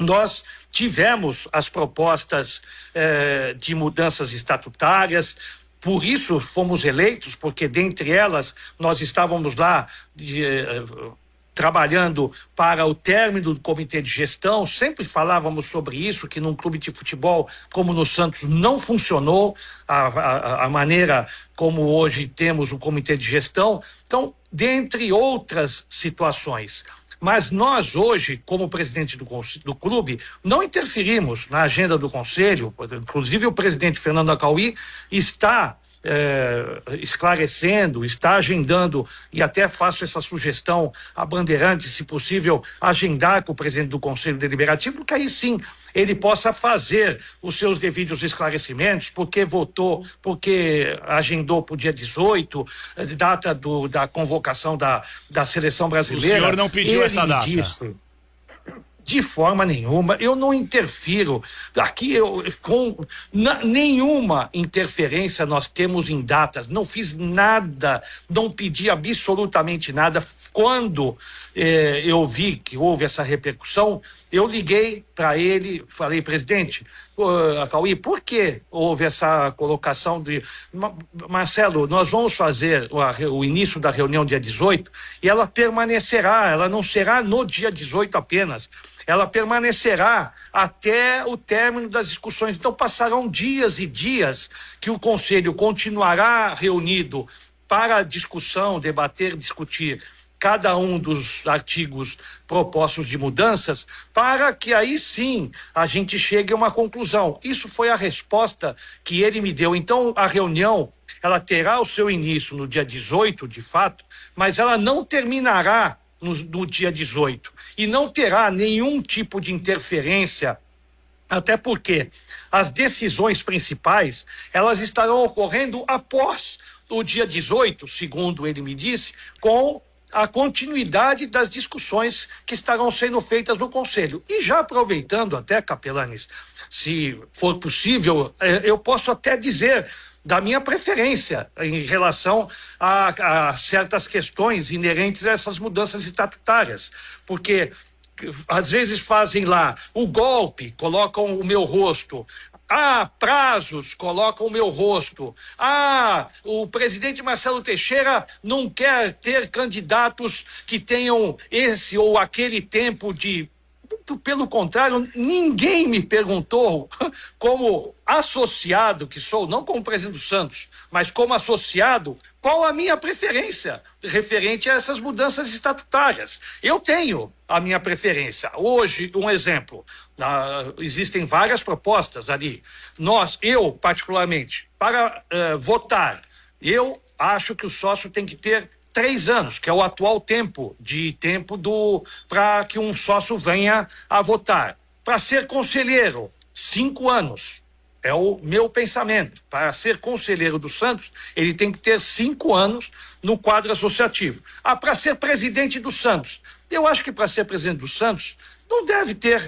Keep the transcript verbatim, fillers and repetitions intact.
nós tivemos as propostas eh, de mudanças estatutárias, por isso fomos eleitos, porque dentre elas nós estávamos lá de, eh, trabalhando para o término do comitê de gestão, sempre falávamos sobre isso, que num clube de futebol como no Santos não funcionou a, a, a maneira como hoje temos o comitê de gestão, então, dentre outras situações. Mas nós hoje, como presidente do, do clube, não interferimos na agenda do conselho, inclusive o presidente Fernando Acauí está É, esclarecendo, está agendando, e até faço essa sugestão a Bandeirantes, se possível, agendar com o presidente do Conselho Deliberativo, porque aí sim ele possa fazer os seus devidos esclarecimentos, porque votou, porque agendou para o dia dezoito, data do, da convocação da, da seleção brasileira. O senhor não pediu ele essa data? Disse, de forma nenhuma, eu não interfiro. Aqui, eu, com na, nenhuma interferência nós temos em datas, não fiz nada, não pedi absolutamente nada. Quando eh, eu vi que houve essa repercussão, eu liguei para ele, falei, presidente, uh, Acauí, por que houve essa colocação de... Marcelo, nós vamos fazer o, o início da reunião dia dezoito e ela permanecerá, ela não será no dia dezoito apenas, ela permanecerá até o término das discussões. Então passarão dias e dias que o Conselho continuará reunido para discussão, debater, discutir cada um dos artigos propostos de mudanças, para que aí sim a gente chegue a uma conclusão. Isso foi a resposta que ele me deu. Então a reunião, ela terá o seu início no dia dezoito, de fato, mas ela não terminará no, no dia dezoito e não terá nenhum tipo de interferência, até porque as decisões principais, elas estarão ocorrendo após o dia dezoito, segundo ele me disse, com a continuidade das discussões que estarão sendo feitas no Conselho. E já aproveitando até, Capelanes, se for possível, eu posso até dizer da minha preferência em relação a, a certas questões inerentes a essas mudanças estatutárias, porque às vezes fazem lá o golpe, colocam o meu rosto, ah, prazos, colocam o meu rosto, ah, o presidente Marcelo Teixeira não quer ter candidatos que tenham esse ou aquele tempo de... Muito pelo contrário, ninguém me perguntou, como associado que sou, não como presidente do Santos, mas como associado, qual a minha preferência referente a essas mudanças estatutárias. Eu tenho a minha preferência. Hoje, um exemplo, uh, existem várias propostas ali. Nós, eu particularmente, para uh, votar, eu acho que o sócio tem que ter três anos, que é o atual tempo de tempo do para que um sócio venha a votar. Para ser conselheiro, cinco anos. É o meu pensamento. Para ser conselheiro do Santos, ele tem que ter cinco anos no quadro associativo. Ah, para ser presidente do Santos, eu acho que para ser presidente do Santos não deve ter